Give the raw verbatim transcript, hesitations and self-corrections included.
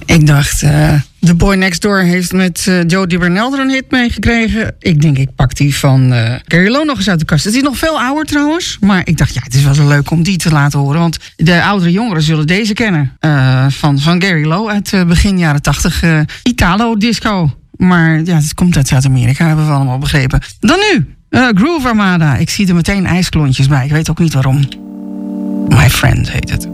Ik dacht, uh, The Boy Next Door heeft met uh, Jody Bernal er een hit meegekregen. Ik denk, ik pak die van uh, Gary Lowe nog eens uit de kast. Het is nog veel ouder trouwens. Maar ik dacht, ja, het is wel zo leuk om die te laten horen. Want de oudere jongeren zullen deze kennen. Uh, van, van Gary Lowe uit uh, begin jaren tachtig. Uh, Italo-disco. Maar ja, het komt uit Zuid-Amerika, hebben we allemaal begrepen. Dan nu, uh, Groove Armada. Ik zie er meteen ijsklontjes bij. Ik weet ook niet waarom. My Friend heet het.